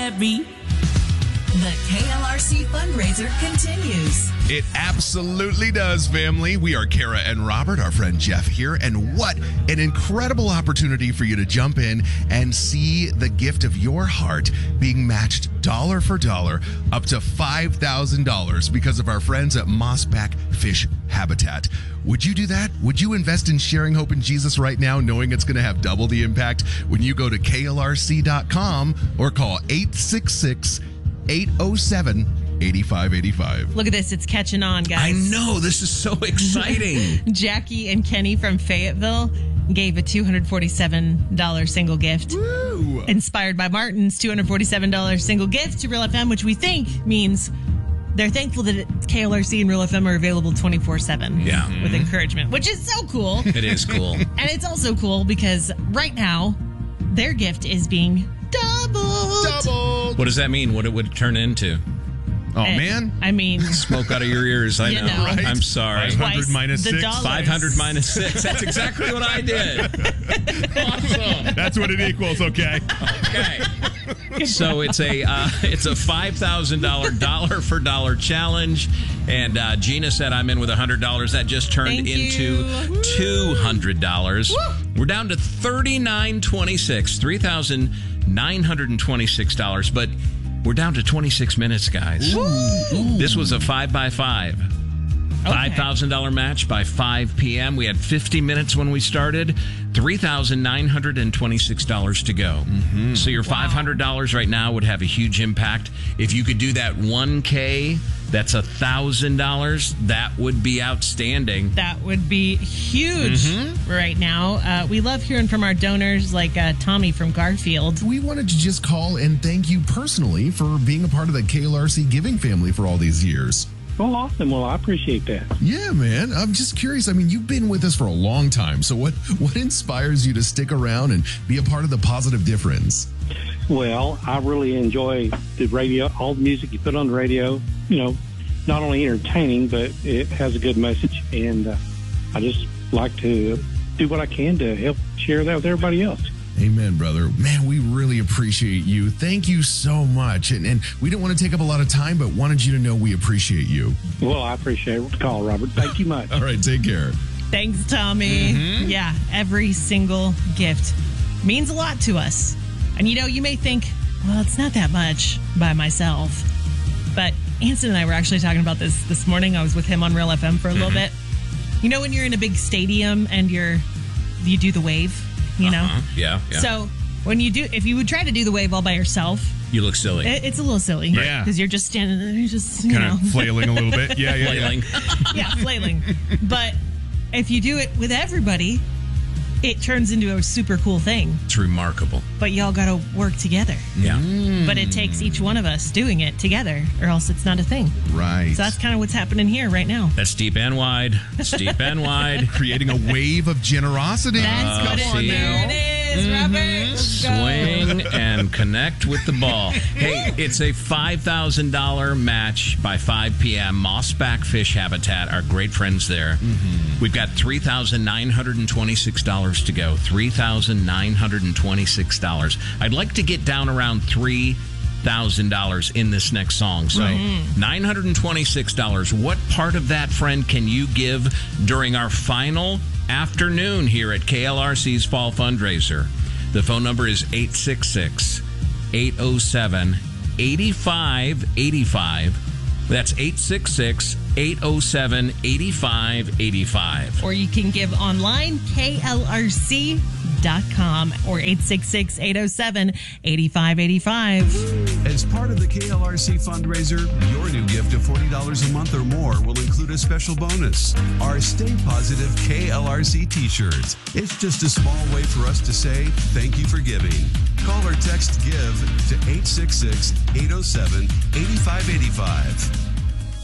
necessary. The KLRC fundraiser continues. It absolutely does, family. We are Kara and Robert, our friend Jeff here, and what an incredible opportunity for you to jump in and see the gift of your heart being matched dollar for dollar up to $5,000 because of our friends at Mossback Fish Habitat. Would you do that? Would you invest in sharing hope in Jesus right now, knowing it's going to have double the impact when you go to klrc.com or call 866-807-8585. Look at this. It's catching on, guys. I know. This is so exciting. Jackie and Kenny from Fayetteville gave a $247 single gift. Woo! Inspired by Martin's $247 single gift to Real FM, which we think means they're thankful that KLRC and Real FM are available 24/7. Yeah. With encouragement, which is so cool. It is cool. And it's also cool because right now, their gift is being doubled. What does that mean? What it would turn into? Oh, man. I mean, Smoke out of your ears. I You know. know. Right? I'm sorry. 500 minus the 6. dollars. 500 minus 6. That's exactly what I did. Awesome. That's what it equals, okay? Okay. So it's a $5,000 dollar for dollar challenge, and Gina said I'm in with $100. That just turned Thank into you. $200. We're down to $39.26, but we're down to 26 minutes, guys. This was a 5x5. $5,000 match by 5 p.m. We had 50 minutes when we started. $3,926 to go. So your $500 right now would have a huge impact. If you could do that 1K, that's $1,000. That would be outstanding. that would be huge right now. We love hearing from our donors like Tommy from Garfield. We wanted to just call and thank you personally for being a part of the KLRC giving family for all these years. Well, awesome. Well, I appreciate that. Yeah, man. I'm just curious. I mean, you've been with us for a long time. So what inspires you to stick around and be a part of the Positive Difference? Well, I really enjoy the radio, all the music you put on the radio. You know, not only entertaining, but it has a good message. And I just like to do what I can to help share that with everybody else. Amen, brother. Man, we really appreciate you. Thank you so much. And we didn't want to take up a lot of time, but wanted you to know we appreciate you. Well, I appreciate the call, Robert. Thank you much. All right, take care. Thanks, Tommy. Yeah, every single gift means a lot to us. And you may think, well, it's not that much by myself. But Anson and I were actually talking about this morning. I was with him on Real FM for a little bit. You know when you're in a big stadium and you do the wave, Yeah. So when if you would try to do the wave all by yourself, You look silly. it's a little silly. Yeah. Because you're just standing there, you're just, Kind of flailing a little bit. Yeah. Flailing. yeah, flailing. But if you do it with everybody, it turns into a super cool thing. It's remarkable. But y'all got to work together. Yeah. But it takes each one of us doing it together, or else it's not a thing. Right. So that's kind of what's happening here right now. That's deep and wide. It's deep and wide. Creating a wave of generosity. That's what Come on it now. is, Robert. Let's go. Swing and connect with the ball. Hey, it's a $5,000 match by 5 p.m. Mossback Fish Habitat, our great friends there. We've got $3,926 to go. $3,926. I'd like to get down around $3,000 in this next song. So $926. What part of that, friend, can you give during our final afternoon here at KLRC's Fall Fundraiser? The phone number is 866-807-8585. That's 866-807-8585. Or you can give online, klrc.com or 866-807-8585. As part of the KLRC fundraiser, your new gift of $40 a month or more will include a special bonus, our Stay Positive KLRC t-shirt. It's just a small way for us to say thank you for giving. Call or text GIVE to 866-807-8585.